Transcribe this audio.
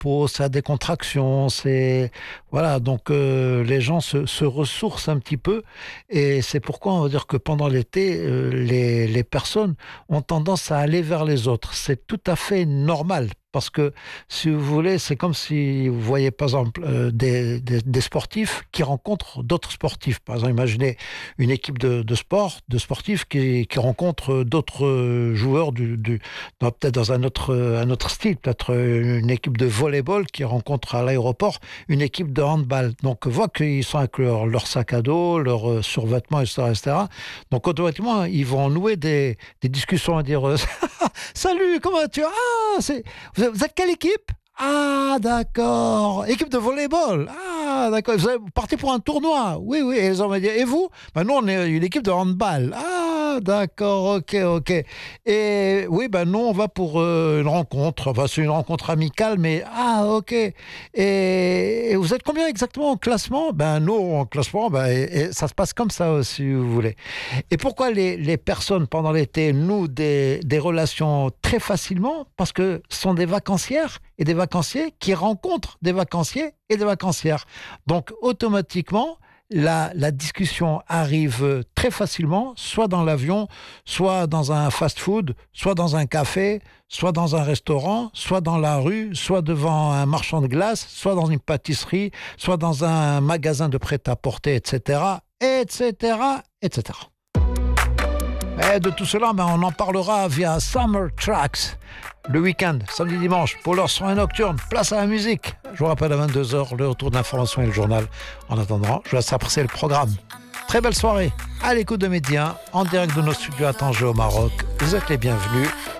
repos, c'est la décontraction, voilà. Donc les gens se ressourcent un petit peu, et c'est pourquoi on va dire que pendant l'été, les personnes ont tendance à aller vers les autres. C'est tout à fait normal. Parce que, si vous voulez, c'est comme si vous voyez, par exemple, des sportifs qui rencontrent d'autres sportifs. Par exemple, imaginez une équipe de sportifs qui rencontrent d'autres joueurs peut-être dans un autre style. Peut-être une équipe de volleyball qui rencontre à l'aéroport une équipe de handball. Donc, voit qu'ils sont avec leur sac à dos, leurs survêtements, etc., etc. Donc, automatiquement, ils vont nouer des discussions à dire Salut, comment vas-tu? Vous êtes quelle équipe? Ah, d'accord. Équipe de volleyball. Ah, d'accord. Vous partez pour un tournoi? Oui, oui. Et les hommes vont dire, et vous? Ben, nous, on est une équipe de handball. Ah, d'accord. Ok, ok. Et oui, ben, nous, on va pour une rencontre. Enfin, c'est une rencontre amicale, mais ah, ok. Et vous êtes combien exactement au classement? Ben, nous, en classement, ben, et ça se passe comme ça, si vous voulez. Et pourquoi les personnes, pendant l'été, nouent des relations très facilement? Parce que ce sont des vacancières et des vacanciers qui rencontrent des vacanciers et des vacancières. Donc, automatiquement, la discussion arrive très facilement, soit dans l'avion, soit dans un fast-food, soit dans un café, soit dans un restaurant, soit dans la rue, soit devant un marchand de glace, soit dans une pâtisserie, soit dans un magasin de prêt-à-porter, etc., etc., etc. Et de tout cela, on en parlera via Summer Tracks. Le week-end, samedi, dimanche, pour leur soirée nocturne, place à la musique. Je vous rappelle à 22h, le retour de l'information et le journal. En attendant, je vous laisse apprécier le programme. Très belle soirée, à l'écoute de Média, en direct de nos studios à Tanger au Maroc. Vous êtes les bienvenus.